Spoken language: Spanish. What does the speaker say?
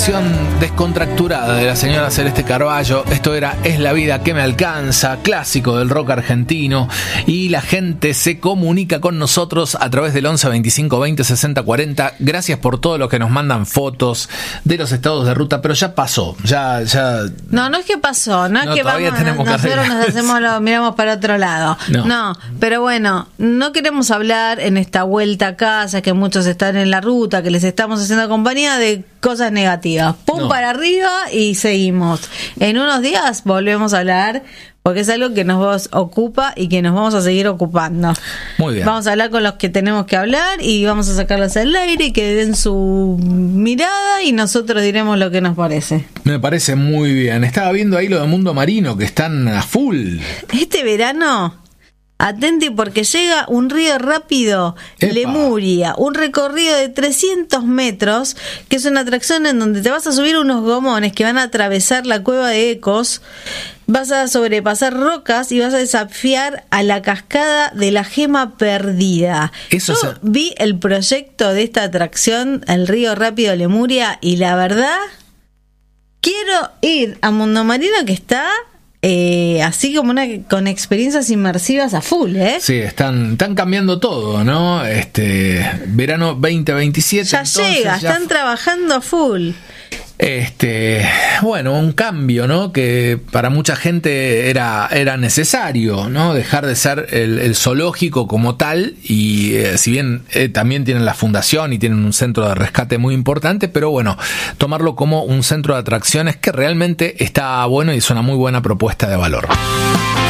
Descontracturada de la señora Celeste Carballo. Esto era Es la vida que me alcanza, clásico del rock argentino, y la gente se comunica con nosotros a través del 11 25 20 60 40. Gracias por todo lo que nos mandan fotos de los estados de ruta, pero ya pasó, ya. No es que pasó, no es que todavía vamos, nosotros nos hacemos miramos para otro lado. No, pero bueno, no queremos hablar en esta vuelta a casa, que muchos están en la ruta, que les estamos haciendo compañía, de cosas negativas. Para arriba y seguimos. En unos días volvemos a hablar, porque es algo que nos ocupa y que nos vamos a seguir ocupando. Muy bien. Vamos a hablar con los que tenemos que hablar y vamos a sacarlos al aire y que den su mirada y nosotros diremos lo que nos parece. Me parece muy bien. Estaba viendo ahí lo de Mundo Marino, que están a full. Este verano, atenti porque llega un río rápido, ¡Epa! Lemuria, un recorrido de 300 metros, que es una atracción en donde te vas a subir unos gomones que van a atravesar la cueva de Ecos, vas a sobrepasar rocas y vas a desafiar a la cascada de la Gema Perdida. Yo vi el proyecto de esta atracción, el río rápido Lemuria, y la verdad, quiero ir a Mundo Marino, que está... así como con experiencias inmersivas a full, ¿eh? Sí, están cambiando todo, ¿no? Verano 2027. Ya llega, están trabajando a full. Bueno, un cambio, ¿no? Que para mucha gente era necesario, ¿no? Dejar de ser el zoológico como tal, y si bien también tienen la fundación y tienen un centro de rescate muy importante, pero bueno, tomarlo como un centro de atracciones que realmente está bueno y es una muy buena propuesta de valor.